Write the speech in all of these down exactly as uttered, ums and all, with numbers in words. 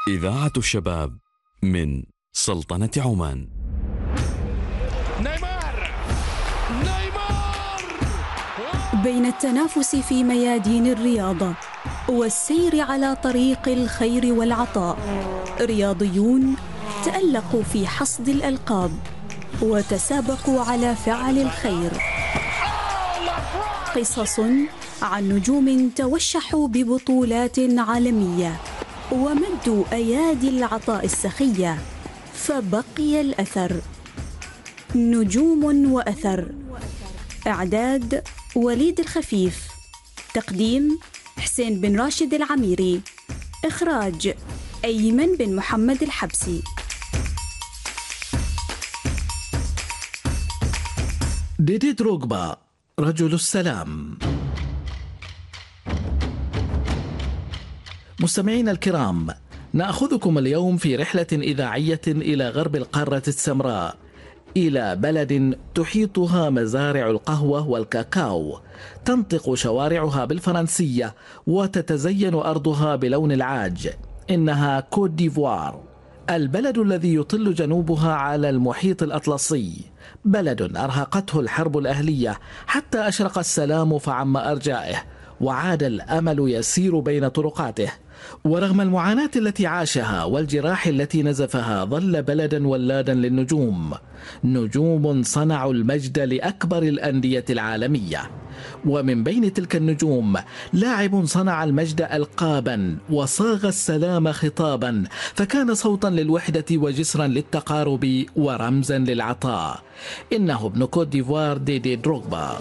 إذاعة الشباب من سلطنة عمان. نيمار نيمار بين التنافس في ميادين الرياضة والسير على طريق الخير والعطاء، رياضيون تألقوا في حصد الألقاب وتسابقوا على فعل الخير. قصص عن نجوم توشحوا ببطولات عالمية ومدوا أيادي العطاء السخية، فبقي الأثر. نجوم وأثر. إعداد وليد الخفيف، تقديم حسين بن راشد العميري، إخراج أيمن بن محمد الحبسي. ديدي دروغبا رجل السلام. مستمعينا الكرام، نأخذكم اليوم في رحلة إذاعية إلى غرب القارة السمراء، إلى بلد تحيطها مزارع القهوة والكاكاو، تنطق شوارعها بالفرنسية وتتزين أرضها بلون العاج. إنها كوت ديفوار، البلد الذي يطل جنوبها على المحيط الأطلسي، بلد أرهقته الحرب الأهلية حتى أشرق السلام فعم أرجائه وعاد الأمل يسير بين طرقاته. ورغم المعاناة التي عاشها والجراح التي نزفها، ظل بلدا ولادا للنجوم، نجوم صنعوا المجد لأكبر الأندية العالمية. ومن بين تلك النجوم لاعب صنع المجد ألقابا وصاغ السلام خطابا، فكان صوتا للوحدة وجسرا للتقارب ورمزا للعطاء. إنه ابن كوت ديفوار ديدي دروغبا.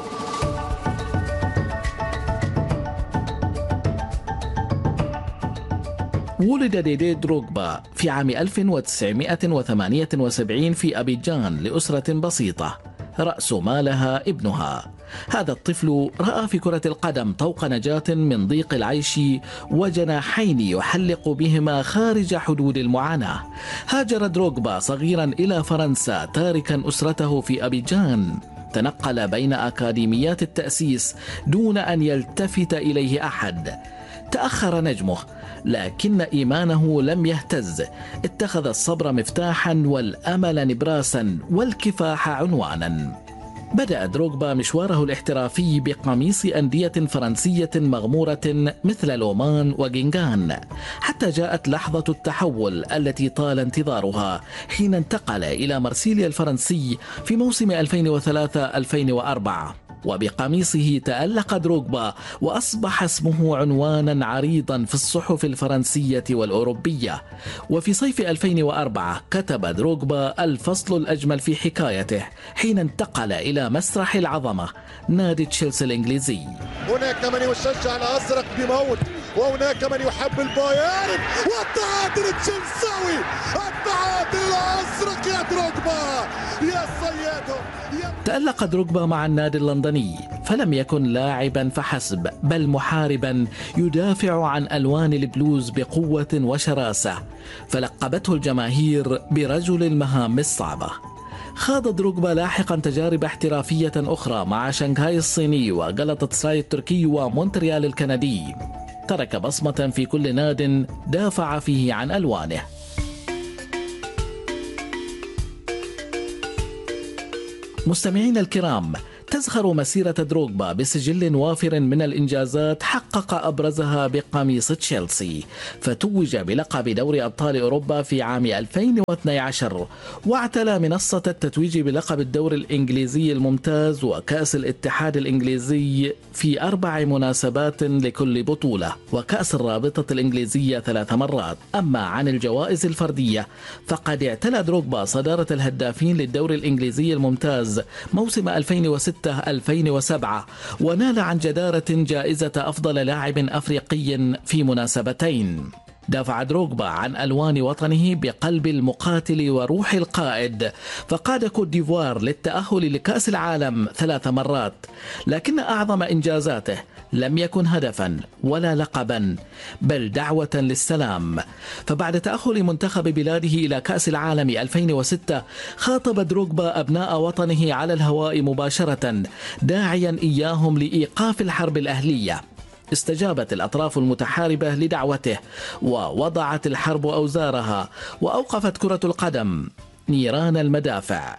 ولد ديدي دروغبا في عام ألف وتسعمائة وثمانية وسبعين في أبيجان لأسرة بسيطة رأس مالها ابنها. هذا الطفل رأى في كرة القدم طوق نجاة من ضيق العيش وجناحين يحلق بهما خارج حدود المعاناة. هاجر دروغبا صغيرا إلى فرنسا تاركا أسرته في أبيجان. تنقل بين أكاديميات التأسيس دون أن يلتفت إليه أحد. تأخر نجمه لكن إيمانه لم يهتز. اتخذ الصبر مفتاحا والأمل نبراسا والكفاح عنوانا. بدأ دروغبا مشواره الاحترافي بقميص أندية فرنسية مغمورة مثل لومان وجينغان، حتى جاءت لحظة التحول التي طال انتظارها حين انتقل إلى مارسيليا الفرنسي في موسم ألفين وثلاثة ألفين وأربعة. وبقميصه تألق دروغبا وأصبح اسمه عنوانا عريضا في الصحف الفرنسية والأوروبية. وفي صيف ألفين وأربعة كتب دروغبا الفصل الأجمل في حكايته حين انتقل إلى مسرح العظمة نادي تشيلسي الإنجليزي. هناك من يشجع الأزرق بموت وهناك من يحب البايرن، والتعادل التشيلساوي، التعادل الأزرق يا دروغبا يا صيادهم. تألق دروغبا مع النادي اللندني، فلم يكن لاعبا فحسب بل محاربا يدافع عن ألوان البلوز بقوة وشراسة، فلقبته الجماهير برجل المهام الصعبة. خاض دروغبا لاحقا تجارب احترافية أخرى مع شنغهاي الصيني وغلطاتسراي التركي ومونتريال الكندي. ترك بصمة في كل ناد دافع فيه عن ألوانه. مستمعين الكرام، تزخر مسيرة دروغبا بسجل وافر من الإنجازات حقق أبرزها بقميص تشيلسي، فتوج بلقب دوري أبطال أوروبا في عام ألفين واثني عشر، واعتلى منصة التتويج بلقب الدوري الإنجليزي الممتاز وكأس الاتحاد الإنجليزي في أربع مناسبات لكل بطولة، وكأس الرابطة الإنجليزية ثلاث مرات. أما عن الجوائز الفردية فقد اعتلى دروغبا صدارة الهدافين للدوري الإنجليزي الممتاز موسم ألفين وستة ألفين وسبعة، ونال عن جدارة جائزة أفضل لاعب أفريقي في مناسبتين. دافع دروغبا عن ألوان وطنه بقلب المقاتل وروح القائد، فقاد كوت ديفوار للتأهل لكأس العالم ثلاث مرات. لكن أعظم إنجازاته لم يكن هدفا ولا لقبا بل دعوة للسلام. فبعد تأهل منتخب بلاده إلى كأس العالم ألفين وستة خاطب دروغبا أبناء وطنه على الهواء مباشرة، داعيا إياهم لإيقاف الحرب الأهلية. استجابت الأطراف المتحاربة لدعوته، ووضعت الحرب أوزارها، وأوقفت كرة القدم نيران المدافع.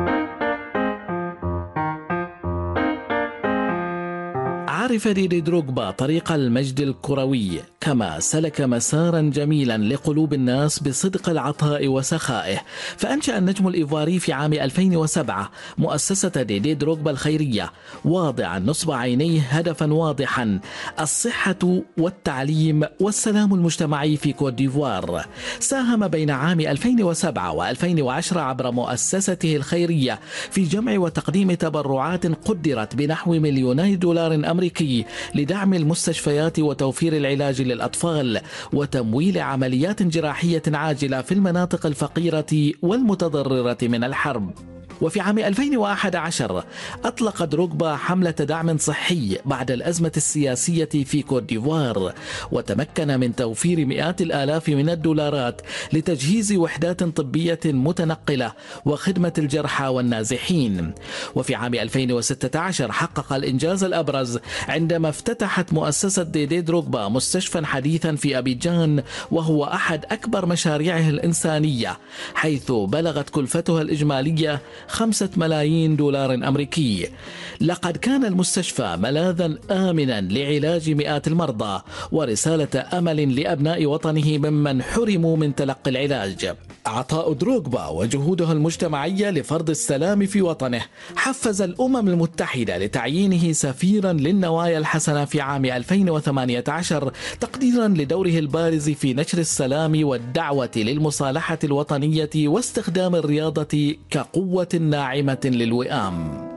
عرف ديدي دروغبا طريق المجد الكروي، كما سلك مسارا جميلا لقلوب الناس بصدق العطاء وسخائه، فأنشأ النجم الإيفواري في عام ألفين وسبعة مؤسسة ديدي دروغبا الخيرية، واضعا نصب عينيه هدفا واضحا: الصحة والتعليم والسلام المجتمعي في كوت ديفوار. ساهم بين عام ألفين وسبعة وألفين وعشرة عبر مؤسسته الخيرية في جمع وتقديم تبرعات قدرت بنحو مليوني دولار أمريكي لدعم المستشفيات وتوفير العلاج للأطفال وتمويل عمليات جراحية عاجلة في المناطق الفقيرة والمتضررة من الحرب. وفي عام ألفين وأحد عشر أطلق دروغبا حملة دعم صحي بعد الأزمة السياسية في كوت ديفوار، وتمكن من توفير مئات الآلاف من الدولارات لتجهيز وحدات طبية متنقلة وخدمة الجرحى والنازحين. وفي عام ألفين وستة عشر حقق الإنجاز الأبرز عندما افتتحت مؤسسة ديدي دروغبا مستشفى حديثا في أبيجان، وهو أحد أكبر مشاريعه الإنسانية، حيث بلغت كلفتها الإجمالية خمسة ملايين دولار أمريكي. لقد كان المستشفى ملاذا آمنا لعلاج مئات المرضى ورسالة أمل لأبناء وطنه ممن حرموا من تلقي العلاج. عطاء دروغبا وجهودها المجتمعية لفرض السلام في وطنه حفز الأمم المتحدة لتعيينه سفيرا للنوايا الحسنة في عام ألفين وثمانية عشر، تقديرا لدوره البارز في نشر السلام والدعوة للمصالحة الوطنية واستخدام الرياضة كقوة ناعمة للوئام.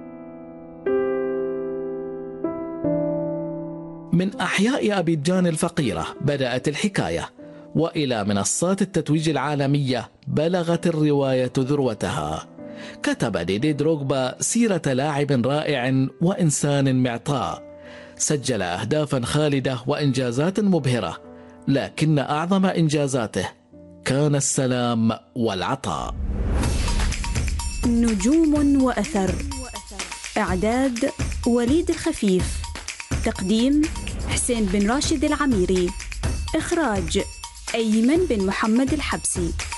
من أحياء أبيجان الفقيرة بدأت الحكاية، وإلى منصات التتويج العالمية بلغت الرواية ذروتها. كتب ديدي دروغبا سيرة لاعب رائع وإنسان معطاء، سجل أهدافا خالدة وإنجازات مبهرة، لكن أعظم إنجازاته كان السلام والعطاء. نجوم وأثر، إعداد وليد الخفيف، تقديم حسين بن راشد العميري، إخراج أيمن بن محمد الحبسي.